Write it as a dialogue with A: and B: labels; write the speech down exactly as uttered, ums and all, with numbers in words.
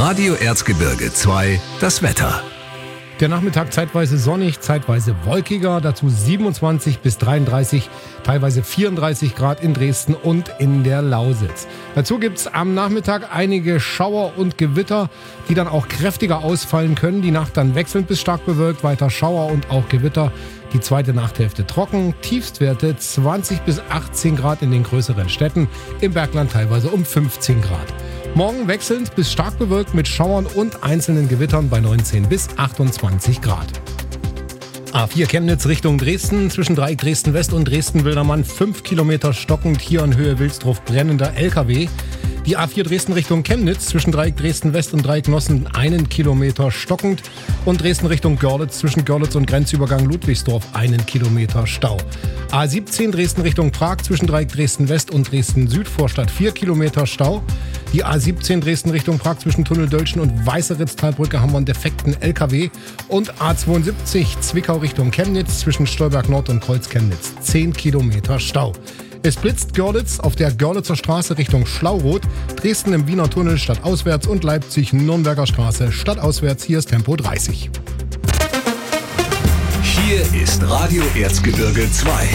A: Radio Erzgebirge zwei, das Wetter.
B: Der Nachmittag zeitweise sonnig, zeitweise wolkiger, dazu siebenundzwanzig bis dreiunddreißig, teilweise vierunddreißig Grad in Dresden und in der Lausitz. Dazu gibt es am Nachmittag einige Schauer und Gewitter, die dann auch kräftiger ausfallen können. Die Nacht dann wechselnd bis stark bewölkt, weiter Schauer und auch Gewitter. Die zweite Nachthälfte trocken, Tiefstwerte zwanzig bis achtzehn Grad in den größeren Städten, im Bergland teilweise um fünfzehn Grad. Morgen wechselnd bis stark bewölkt mit Schauern und einzelnen Gewittern bei neunzehn bis achtundzwanzig Grad. A vier Chemnitz Richtung Dresden, zwischen Dreieck Dresden-West und Dresden-Wildermann, fünf Kilometer stockend, hier in Höhe Wilsdruf brennender L K W. Die A vier Dresden Richtung Chemnitz, zwischen Dreieck Dresden-West und Dreieck Nossen, einen Kilometer stockend. Und Dresden Richtung Görlitz, zwischen Görlitz und Grenzübergang Ludwigsdorf, einen Kilometer Stau. A siebzehn Dresden Richtung Prag, zwischen Dreieck Dresden-West und Dresden-Süd-Vorstadt, vier Kilometer Stau. Die A siebzehn Dresden Richtung Prag, zwischen Tunnel Dölschen und Weißeritztalbrücke haben wir einen defekten L K W. Und A zweiundsiebzig Zwickau Richtung Chemnitz, zwischen Stolberg Nord und Kreuz Chemnitz, zehn Kilometer Stau. Es blitzt Görlitz auf der Görlitzer Straße Richtung Schlauroth, Dresden im Wiener Tunnel stadtauswärts und Leipzig Nürnberger Straße stadtauswärts. Hier ist Tempo dreißig.
A: Hier ist Radio Erzgebirge zwei.